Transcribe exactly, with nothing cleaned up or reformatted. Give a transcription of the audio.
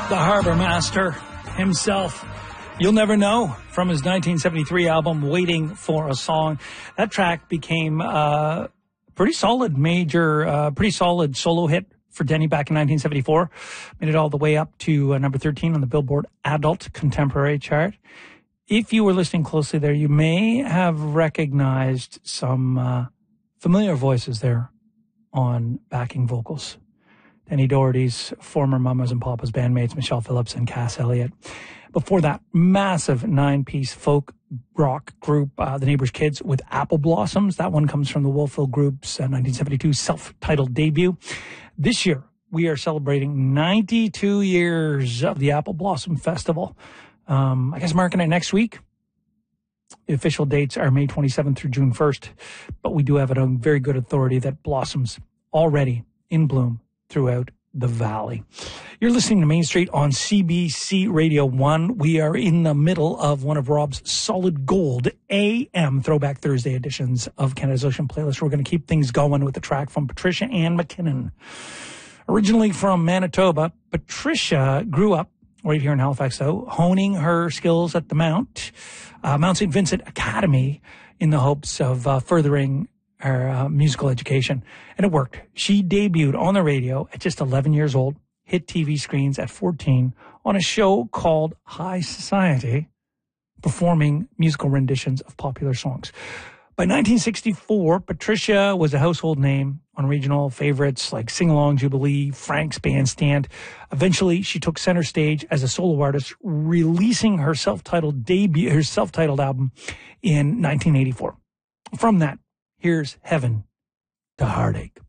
The Harbor Master himself. You'll Never Know, from his nineteen seventy-three album, Waiting for a Song. That track became a pretty solid major, uh, pretty solid solo hit for Denny back in nineteen seventy-four. Made it all the way up to uh, number thirteen on the Billboard Adult Contemporary chart. If you were listening closely there, you may have recognized some uh, familiar voices there on backing vocals. Denny Doherty's former Mamas and Papas bandmates, Michelle Phillips and Cass Elliot. Before that, massive nine-piece folk rock group, uh, The Neighbor's Kids, with Apple Blossoms. That one comes from the Wolfville Group's uh, nineteen seventy-two self-titled debut. This year, we are celebrating ninety-two years of the Apple Blossom Festival. Um, I guess marking it next week. The official dates are May twenty-seventh through June first, but we do have it on very good authority that blossoms already in bloom throughout the valley. You're listening to Main Street on C B C Radio one. We are in the middle of one of Rob's solid gold A M Throwback Thursday editions of Canada's Ocean Playlist. We're going to keep things going with a track from Patricia Ann McKinnon. Originally from Manitoba, Patricia grew up right here in Halifax, though, honing her skills at the Mount, uh, Mount Saint Vincent Academy, in the hopes of uh, furthering her uh, musical education. And it worked. She debuted on the radio at just eleven years old, hit T V screens at fourteen on a show called High Society, performing musical renditions of popular songs. By nineteen sixty-four, Patricia was a household name on regional favorites like Sing Along Jubilee, Frank's Bandstand. Eventually, she took center stage as a solo artist, releasing her self-titled debut, her self-titled album in nineteen eighty-four. From that, here's Heaven to Heartache.